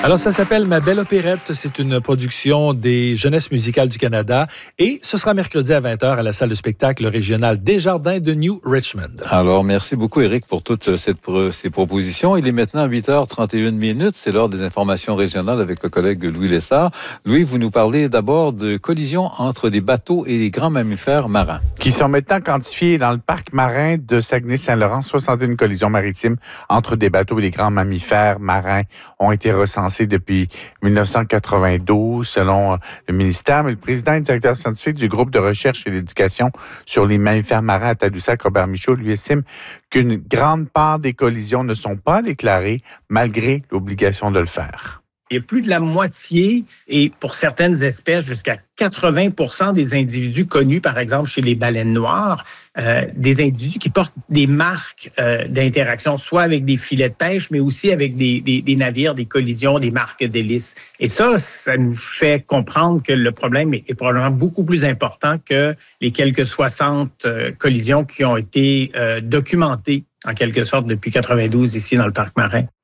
Alors, ça s'appelle Ma belle opérette. C'est une production des Jeunesses musicales du Canada et ce sera mercredi à 20h à la salle de spectacle régionale Desjardins de New Richmond. Alors, merci beaucoup, Éric, pour toutes ces propositions. Il est maintenant 8h31. C'est l'heure des informations régionales avec le collègue Louis Lessard. Louis, vous nous parlez d'abord de collisions entre des bateaux et les grands mammifères marins. Qui sont maintenant quantifiés dans le parc marin de Saguenay-Saint-Laurent. 61 collisions maritimes entre des bateaux et les grands mammifères marins ont été recensées depuis 1992, selon le ministère. Mais le président et directeur scientifique du groupe de recherche et d'éducation sur les mammifères marins à Tadoussac, Robert Michaud, lui estime qu'une grande part des collisions ne sont pas déclarées malgré l'obligation de le faire. Il y a plus de la moitié, et pour certaines espèces, jusqu'à 80% des individus connus, par exemple chez les baleines noires, des individus qui portent des marques d'interaction, soit avec des filets de pêche, mais aussi avec des navires, des collisions, des marques d'hélice. Et ça nous fait comprendre que le problème est probablement beaucoup plus important que les quelques 60 collisions qui ont été documentées, en quelque sorte, depuis 92 ici dans le parc marin.